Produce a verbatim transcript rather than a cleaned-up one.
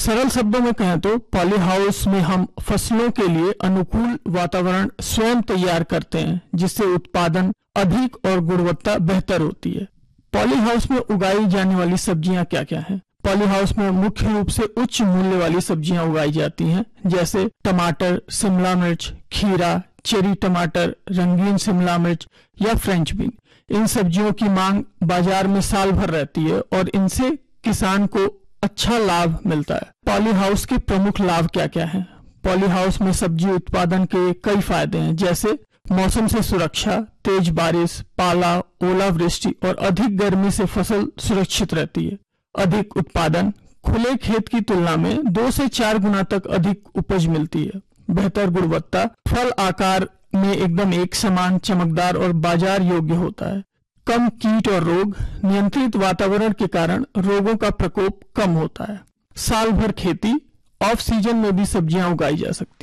सरल शब्दों में कहें तो पॉली हाउस में हम फसलों के लिए अनुकूल वातावरण स्वयं तैयार करते हैं, जिससे उत्पादन अधिक और गुणवत्ता बेहतर होती है। पॉली हाउस में उगाई जाने वाली सब्जियां क्या क्या हैं? पॉली हाउस में मुख्य रूप से उच्च मूल्य वाली सब्जियां उगाई जाती हैं, जैसे टमाटर, शिमला मिर्च, खीरा, चेरी टमाटर, रंगीन शिमला मिर्च या फ्रेंच बीन। इन सब्जियों की मांग बाजार में साल भर रहती है और इनसे किसान को अच्छा लाभ मिलता है। पॉली हाउस के प्रमुख लाभ क्या क्या हैं? पॉली हाउस में सब्जी उत्पादन के कई फायदे हैं, जैसे मौसम से सुरक्षा, तेज बारिश, पाला, ओलावृष्टि और अधिक गर्मी से फसल सुरक्षित रहती है। अधिक उत्पादन, खुले खेत की तुलना में दो से चार गुना तक अधिक उपज मिलती है। बेहतर गुणवत्ता, फल आकार में एकदम एक समान, चमकदार और बाजार योग्य होता है। कम कीट और रोग, नियंत्रित वातावरण के कारण रोगों का प्रकोप कम होता है। साल भर खेती, ऑफ सीजन में भी सब्जियां उगाई जा सकती